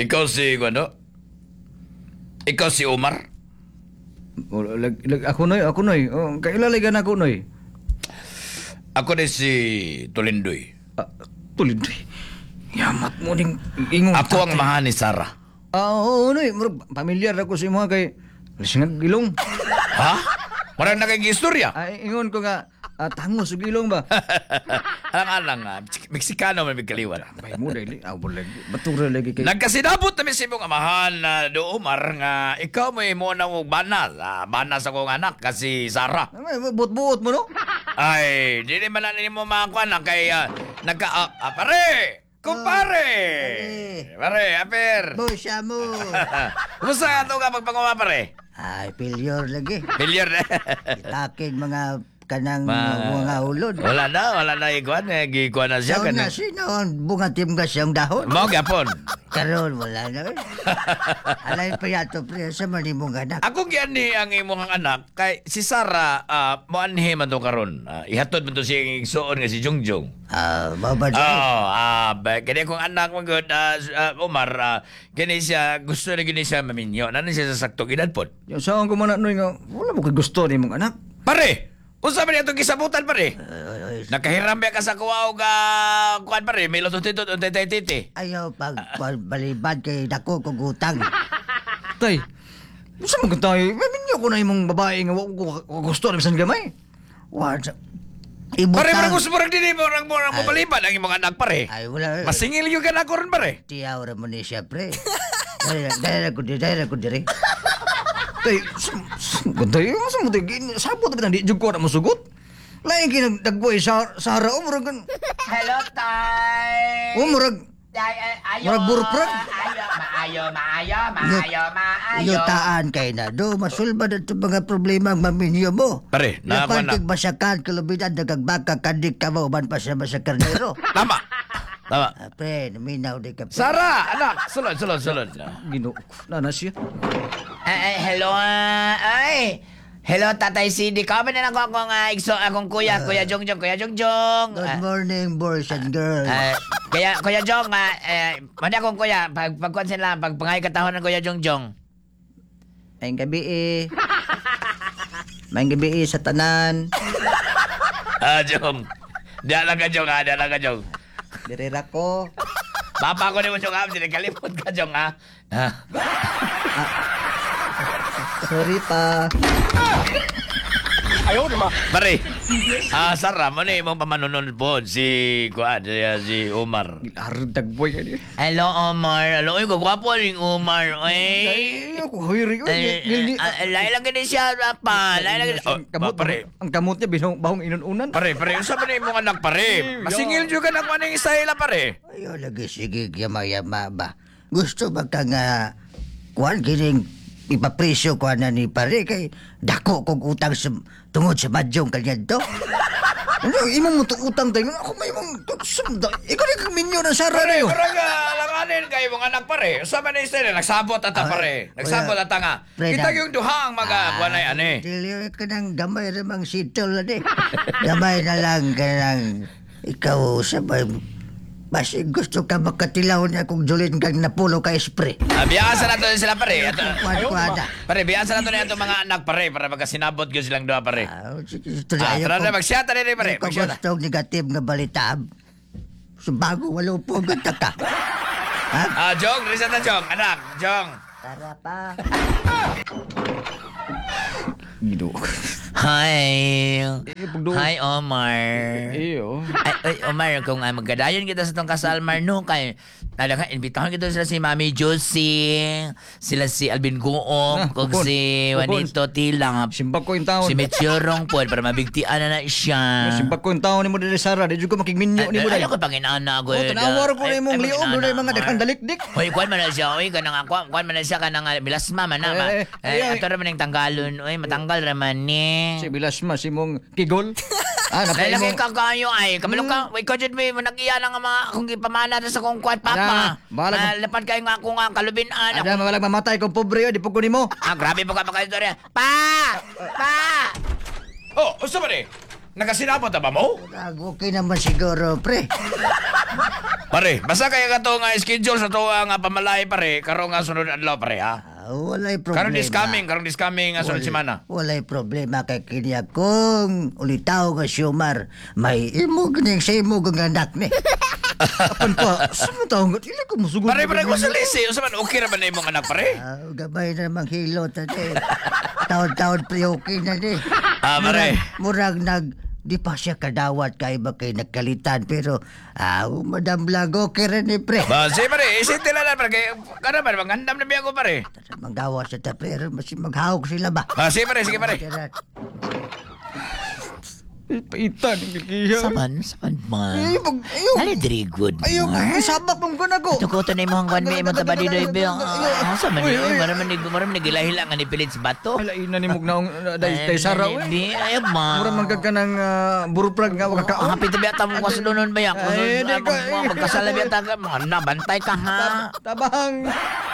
Ikaw si, ano? Ikaw si Omar? Ako noy. Oh, kailaligan ako noy. Ako din si Tulindoy. Tulid. Yamat mo ding ingong Ako ang maha ni Sarah. Oo, noy. Pamilyar ako sa mga kay Lisingag ilong. Ha? Marang nakikiistorya? Ay, ingon ko nga, tangos og ilong ba? Alang-alang, Meksikano man kaliwan. Bay mo dali, lagi. Batura lagi kay. Nagkasinabot na si mong amahan na do Omar nga ikaw may mo na mong banal. Banal sa kong anak kasi Sarah. Buot-buot mo no? Ay, di naman na mo makakuha na kay pare! Kumpare! Pare, aper! Busya mo. Kumusta nga ito ka pagpanguma, pare? Ay, pilyor lagi. Milyar na. Itakin mga kanang Ma- mga ulod. wala na ikuan. Gikuan na siya. Saan na sinon, bunga timgas yung dahon. Mo gapon. Karon, wala na. Alay pa yato, pre, sa manimong anak. Ako giyan ni ang imong anak kay si Sarah mo anhi man to karon. Ihatod man to siyang igsuon nga si Jungjung. Babad Kaya kung anak mo good, Omar, kini siya, gusto na gini siya maminyo. Ano siya sa saktong edad po? Yung saan ko man noy nga, wala mo kay gusto ni mong anak. Pare! Unsa man itong gisabutan, pare? Nakahiram ba ka sa kuwaw ka, kuwan, pare? May lototito, titi. Ayaw balibad kay dako kong utang. Tay, gusto mo tayo, maminyo ko na imong babae nga wala ko gusto na bisan gamay. Pare, Pare, gusto mo rin din mo mapalibad ang imong anak, pare. Ay, wala. Masingil yung ka na ko rin, pare. Tiyaw ra mo ni siya, pre. Dahil ako diri. Tay, ganda yun, saan mo tayo, sabot na di jud ko na masugot. Lain kinagdagboy sa Sara, murag, Hello, Tay! murag, murag burprag. Maayo. Yutaan kay na do, masulba na ito mga problema ang maminyo mo. Pare, Lapan na. kag masakan, kalubidan, nagagbaka, kandik ka mo, man pa siya masakarnero. Tama. Pre, naminaw di ka. Sara, anak, sulod. Gino, na siya. Hello, Hello, Tatay CD. Kami na ako akong Kuya Jongjong. Good morning, boys and girls. Kuya Jong, manda akong Kuya, pagkuhan sila, pagpangay katahon ng Kuya Jongjong. Mayang gabi Mayang gabi sa tanan. Jong. Diyan ka, Jong. Dirira ko. Papa ko ni mo, Jong, hindi kalimot ka, Jong, ha? Sorry pa. Ayaw naman. Pare, Sarah, mo na imong pamanunon po si Omar. Dagboy ka niya. Hello, Omar. Hello, gagwapo rin Omar. Ay, ako, huyri. Laila gani siya, pa. Pare. Ang kamot niya, bahong inununan. Pare, unsa man imong anak, pare? Masingil jud ka na kung anong istayla, pare. Ayaw lagi sige yama-yama ba. Gusto ba ka nga kuhan kining ipapresyo ko na ni pare kay dako kong utang tungod sa madyong kanyan to. Ano, imong mo utang tayo. Ako may imong sumda. Ikaw na kang minyo ng Sara na Pare, yun. parang alanganin kayo mong anak, pare. Unsa man istayla, nagsabot ata, pare. Nagsabot ata nga. Pre, Kita yung duha ang kuanay ani. Dili ka nang gamay ramang sitol na di. Gamay na lang ka nang ikaw sabay. Basi gusto ka makatilaw niya kung julin kang napulo ka spray. Biyasa na to sila, pare. Kuwan-kuwada. Pare, biyasa na to na itong mga anak, pare, para magkasinabot ko silang doha, pare. Sige, ito na. Tara na, magsiyata rin, pare. Kung Magsiyata. gusto negative nga balita, so bago walo po ganda ka. Ha? Jong, reset na, Jong. Anak, Jong. Tara pa. Gino. Hi. Hi, Omar. Iyo. Ay, Omar, kung magkadayon kita sa itong kasal, Marno, kay imbitahan kita sila si Mami Josie, sila si Alvin Guok, kung bukod. si Bukod. Juanito Tilang, Simbag ko yung taon. si Metyorong po, para mabigtian na siya. Simbag ko yung taon ni mo dili Sara. Di ko makigminyo ni mo dahil. Ayaw ko panginana ko. Tanawar ko na imong liog. Doon na mga daghang dalikdik. Hoy, kuan man na siya. Hoy, kanang kuan man na siya kanang milasma man na. Ato ra man ang tanggalon. Hoy, matanggal ra man ni. Si Bilasma, si mong kigol. Dahil Napay lagi mo. ka kayo ay. Kabalo ka. Wait, ko dyan may nag-iya na nga mga kung ipamana na sa kong kuat, Papa. Bahala mo. Lapad kayo nga akong kalubinan. Ada mawalang mamatay kung pobre. Di po ko ni mo. Grabe po ka pa kayo doon. Pa! Oh, unsa man eh? Nakasinabot na ba mo? Okay naman siguro, pre. Pare, basta kaya ka to nga schedule sa to nga pamalay pare, karon nga sunod adlaw pare ha. Walay problema. Karon this coming nga sunod semana. Walay problema kay kiniya kung ulitaw nga siyumar. May imo ganing sa imo nga anak ni. Apan pa, sa mga taong gat, ila ko musugod. Pare ko sa lisi, usa man okay ra ba na imong anak pare? Gabay na namang hilot ate. Taon-taon pre okay na ni. Pare. Murag di pa siya kadawat kay ba kay nagkalitan pero Madam Blago okay rin ni pre. Ba, si pare, isintila na pare, kay kana ba mangandam na biya ko pare. Manggawa sa ta pero mas maghawak sila ba. Si pare, sige pare. Paitan, kikiya. Saman man. Ayaw, Dali diri good. ayaw, sabak mong ko na ko. Tukuto na imong hanggan may imong tabadi do ibang. Asa man ni maram nagilahila nga ni pilit sa bato. Alainan ni mong naong day saraw eh. Di ay ma. Mura man ka ng buruprag nga waka Ang hapit biya ta mo kasulunod ba yak. Ay, di ko- Magkasala biya ta ka. Mga nabantay ka ha. Tabang.